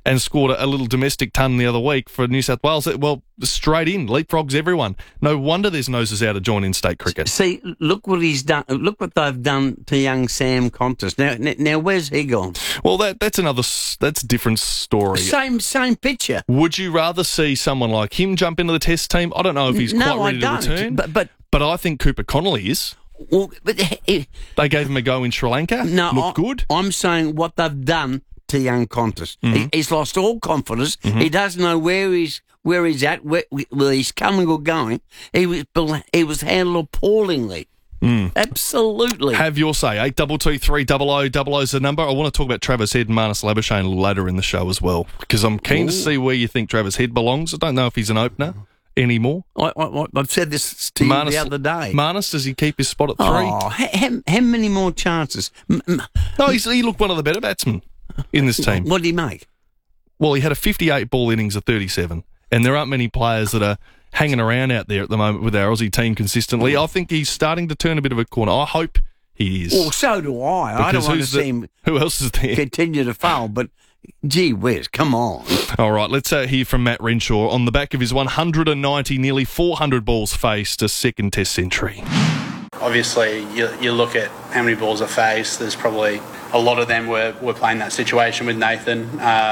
and scored a little domestic ton the other week for New South Wales. Well, straight in, leapfrogs everyone. No wonder there's noses out of joint in state cricket. See, look what he's done. Look what they've done to young Sam Qantas. Now where's he gone? Well, that's a different story. Same picture. Would you rather see someone like him jump into the Test team? I don't know if he's quite ready to return. But I think Cooper Connolly is. Well, they gave him a go in Sri Lanka. Looked good. I'm saying what they've done to young Qantas. Mm-hmm. He's lost all confidence. Mm-hmm. He doesn't know where he's at, where he's coming or going. He was handled appallingly. Absolutely. Have your say. 8223 is the number. I want to talk about Travis Head and Marnus Labuschagne a little later in the show as well, because I'm keen to see where you think Travis Head belongs. I don't know if he's an opener anymore. I've said this to you the other day. Marnus, does he keep his spot at 3? Oh, how many more chances? No, he looked one of the better batsmen in this team. What did he make? Well, he had a 58 ball innings of 37, and there aren't many players that are hanging around out there at the moment with our Aussie team consistently. I think he's starting to turn a bit of a corner. I hope he is. Well, so do I. I don't want to see him who else is there? Continue to fail, but gee whiz, come on. All right, let's hear from Matt Renshaw on the back of his 190, nearly 400 balls faced, a second Test century. Obviously, you look at how many balls are faced. There's probably a lot of them were playing that situation with Nathan.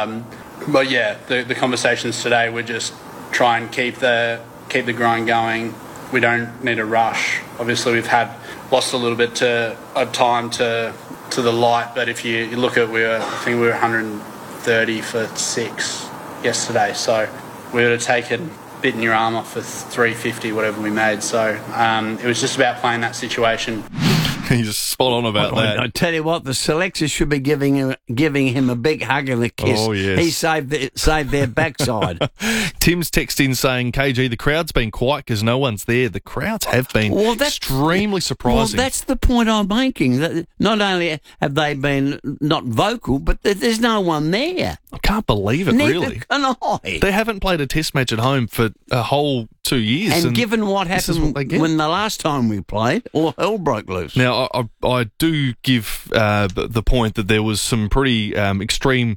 But yeah, the conversations today were just try and keep the grind going. We don't need a rush. Obviously, we've lost a little bit of time to the light. But if you look at, I think we were 130 for 6 yesterday. So we would have taken bitten your arm off for 350, whatever we made. So it was just about playing that situation. He's spot on about that. I tell you what, the selectors should be giving him a big hug and a kiss. Oh, yes. He saved their backside. Tim's texting saying, KG, the crowd's been quiet because no one's there. The crowds have been extremely surprising. Well, that's the point I'm making. That not only have they been not vocal, but there's no one there. I can't believe it, really. Neither can I. They haven't played a Test match at home for a whole 2 years. And given what happened when the last time we played, all hell broke loose. Now, I do give the point that there was some pretty extreme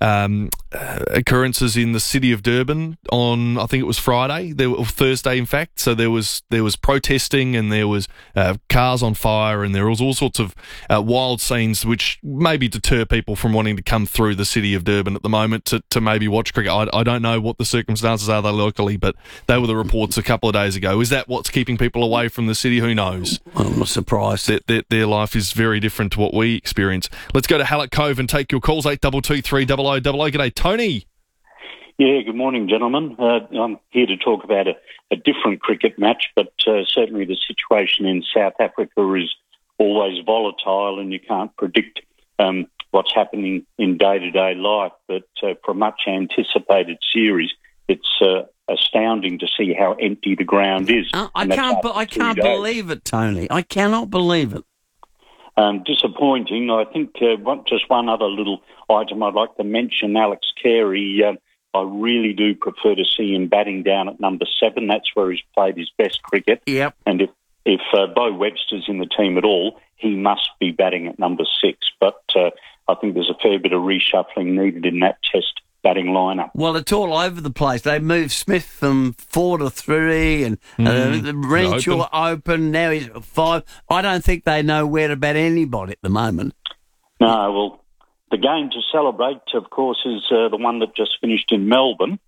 occurrences in the city of Durban on, I think it was Friday, Thursday, in fact. So there was protesting, and there was cars on fire, and there was all sorts of wild scenes which maybe deter people from wanting to come through the city of Durban at the moment to maybe watch cricket. I don't know what the circumstances are there locally, but they were the reports a couple of days ago. Is that what's keeping people away from the city? Who knows? I'm not surprised. Their life is very different to what we experience. Let's go to Hallett Cove and take your calls. 8223 0000. G'day, Tony. Yeah, good morning, gentlemen. I'm here to talk about a different cricket match, but certainly the situation in South Africa is always volatile, and you can't predict what's happening in day-to-day life. But for a much-anticipated series, it's astounding to see how empty the ground is. I can't believe it, Tony. I cannot believe it. Disappointing. I think just one other little item I'd like to mention, Alex Carey. I really do prefer to see him batting down at number 7. That's where he's played his best cricket. Yep. And if Beau Webster's in the team at all, he must be batting at number 6. But I think there's a fair bit of reshuffling needed in that Test batting lineup. Well, it's all over the place. They moved Smith from 4 to 3, and Renshaw open. Now he's 5. I don't think they know where to bat anybody at the moment. No, well, the game to celebrate, of course, is the one that just finished in Melbourne.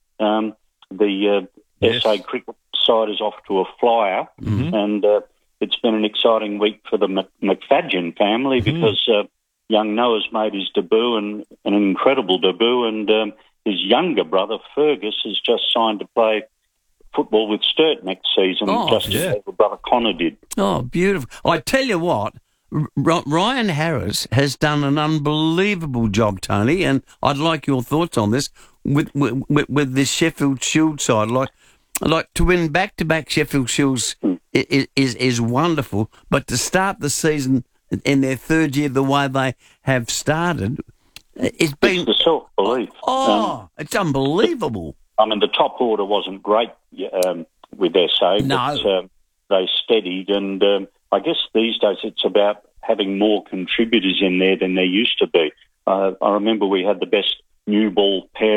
The SA cricket side is off to a flyer, and it's been an exciting week for the McFadyen family because young Noah's made his debut, and an incredible debut, and his younger brother, Fergus, has just signed to play football with Sturt next season, as his brother Connor did. Oh, beautiful. I tell you what, Ryan Harris has done an unbelievable job, Tony, and I'd like your thoughts on this with this Sheffield Shield side. Like to win back-to-back Sheffield Shields is wonderful, but to start the season in their third year the way they have started, it's been... It's the self-belief. It's unbelievable. I mean, the top order wasn't great with SA, but they steadied, and I guess these days it's about having more contributors in there than there used to be. I remember we had the best new ball pair